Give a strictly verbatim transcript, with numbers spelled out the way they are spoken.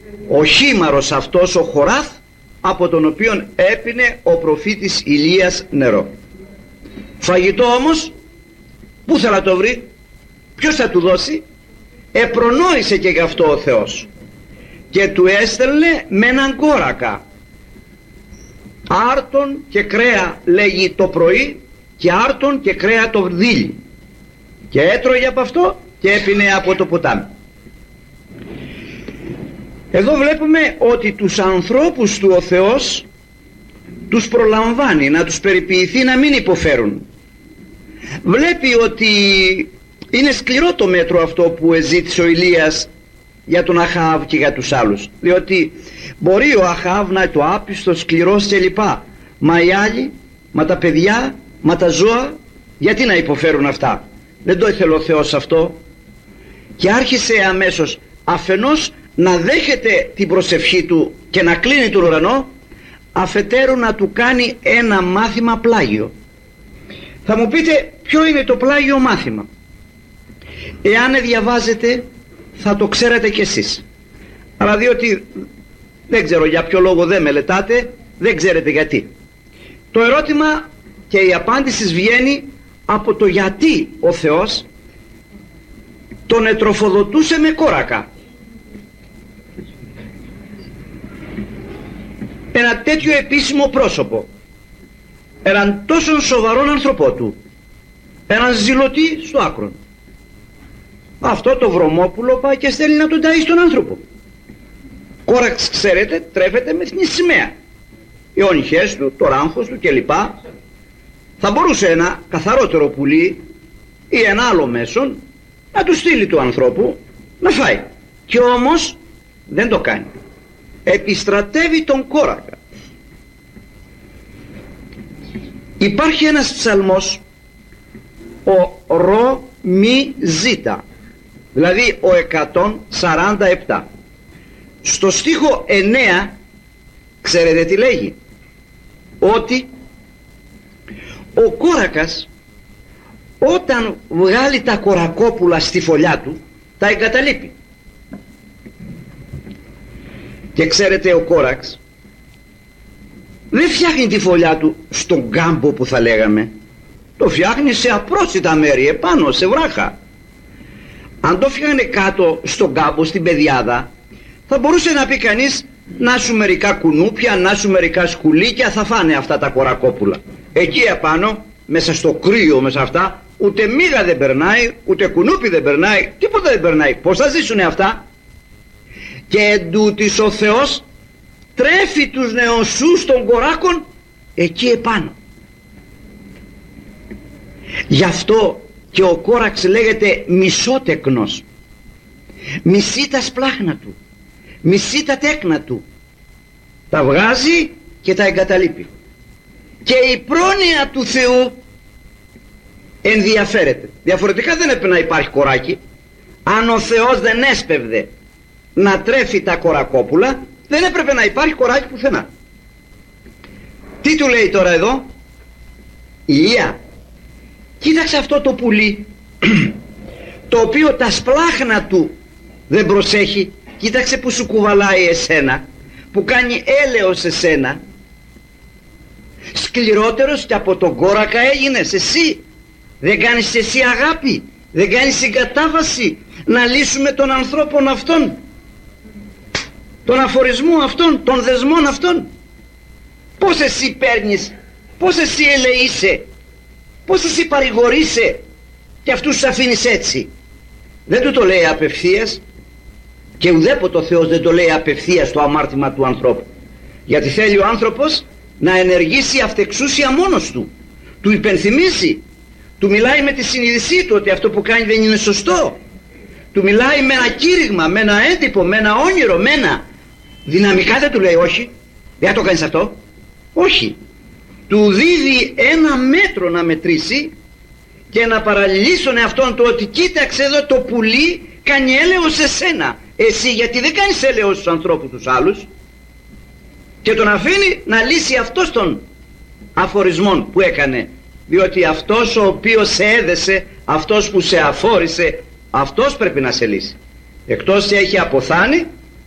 ο χήμαρος αυτός ο Χοράθ, από τον οποίον έπινε ο προφήτης Ηλίας νερό. Φαγητό όμως πού θα το βρει, ποιος θα του δώσει? Επρονόησε και γι' αυτό ο Θεός και του έστελνε με έναν κόρακα, άρτον και κρέα λέγει το πρωί και άρτον και κρέα το δίλη, και έτρωγε από αυτό και έπινε από το ποτάμι. Εδώ βλέπουμε ότι τους ανθρώπους του ο Θεός τους προλαμβάνει να τους περιποιηθεί να μην υποφέρουν. Βλέπει ότι είναι σκληρό το μέτρο αυτό που εζήτησε ο Ηλίας για τον Αχάβ και για τους άλλους, διότι μπορεί ο Αχάβ να είναι το άπιστο, σκληρός και λοιπά, μα οι άλλοι, μα τα παιδιά, μα τα ζώα, γιατί να υποφέρουν αυτά? Δεν το ήθελε ο Θεός αυτό και άρχισε αμέσως αφενός να δέχεται την προσευχή του και να κλείνει τον ουρανό, αφετέρου να του κάνει ένα μάθημα πλάγιο. Θα μου πείτε ποιο είναι το πλάγιο μάθημα? Εάν διαβάζετε θα το ξέρετε κι εσείς, αλλά διότι δεν ξέρω για ποιο λόγο δεν μελετάτε, δεν ξέρετε γιατί. Το ερώτημα και η απάντηση βγαίνει από το γιατί ο Θεός τον ετροφοδοτούσε με κόρακα. Ένα τέτοιο επίσημο πρόσωπο, έναν τόσο σοβαρόν άνθρωπό του, έναν ζηλωτή στο άκρο, αυτό το βρωμόπουλο πάει και στέλνει να τον ταΐσει τον άνθρωπο. Κόραξ, ξέρετε, τρέφεται με την σημαία, οι όνυχές του, το ράμφος του κλπ. Θα μπορούσε ένα καθαρότερο πουλί ή ένα άλλο μέσον να του στείλει του ανθρώπου να φάει, και όμως δεν το κάνει. Επιστρατεύει τον κόρακα. Υπάρχει ένας ψαλμός, ο ρο μη ζήτα, δηλαδή ο εκατόν σαράντα επτά. Στο στίχο εννέα ξέρετε τι λέγει? Ότι ο κόρακας όταν βγάλει τα κορακόπουλα στη φωλιά του τα εγκαταλείπει. Και ξέρετε, ο κόραξ δεν φτιάχνει τη φωλιά του στον κάμπο που θα λέγαμε, το φτιάχνει σε απρόσιτα μέρη, επάνω σε βράχα. Αν το φτιάχνει κάτω στον κάμπο, στην πεδιάδα, θα μπορούσε να πει κανείς, να σου μερικά κουνούπια, να σου μερικά σκουλίκια, θα φάνε αυτά τα κορακόπουλα. Εκεί επάνω, μέσα στο κρύο, μέσα αυτά, ούτε μύγα δεν περνάει, ούτε κουνούπι δεν περνάει, τίποτα δεν περνάει. Πώς θα ζήσουνε αυτά? Και εντούτοις ο Θεός τρέφει τους νεοσσούς των κοράκων εκεί επάνω. Γι' αυτό και ο κόραξ λέγεται μισότεκνος. Μισεί τα σπλάχνα του, μισεί τα τέκνα του, τα βγάζει και τα εγκαταλείπει. Και η πρόνοια του Θεού ενδιαφέρεται. Διαφορετικά δεν έπρεπε να υπάρχει κοράκι. Αν ο Θεός δεν έσπευδε να τρέφει τα κορακόπουλα, δεν έπρεπε να υπάρχει κοράκι πουθενά. Τι του λέει τώρα εδώ? Ηλία, κοίταξε αυτό το πουλί το οποίο τα σπλάχνα του δεν προσέχει. Κοίταξε που σου κουβαλάει εσένα, που κάνει έλεος εσένα. Σκληρότερος και από τον κόρακα έγινες εσύ. Δεν κάνεις εσύ αγάπη, δεν κάνεις συγκατάβαση να λύσουμε τον ανθρώπων αυτόν, τον αφορισμό αυτόν, των δεσμών αυτών. Πώς εσύ παίρνεις, πώς εσύ ελεείσαι, πώς εσύ παρηγορείσαι και αυτούς τους αφήνεις έτσι? Δεν του το λέει απευθείας, και ουδέποτε ο Θεός δεν το λέει απευθείας το αμάρτημα του ανθρώπου, γιατί θέλει ο άνθρωπος να ενεργήσει αυτεξούσια μόνος του. Του υπενθυμίσει, του μιλάει με τη συνείδησή του ότι αυτό που κάνει δεν είναι σωστό, του μιλάει με ένα κήρυγμα, με ένα έντυπο, με ένα όνειρο, με ένα δυναμικά. Δεν του λέει όχι, δεν το κάνεις αυτό, όχι. Του δίδει ένα μέτρο να μετρήσει και να παραλληλήσει τον εαυτόν του ότι κοίταξε εδώ, το πουλί κάνει έλεος σε σένα, εσύ γιατί δεν κάνεις έλεος στους ανθρώπους τους άλλους? Και τον αφήνει να λύσει αυτός τον αφορισμό που έκανε, διότι αυτός ο οποίος σε έδεσε, αυτός που σε αφόρησε, αυτός πρέπει να σε λύσει. Εκτός έχει αποθάνει,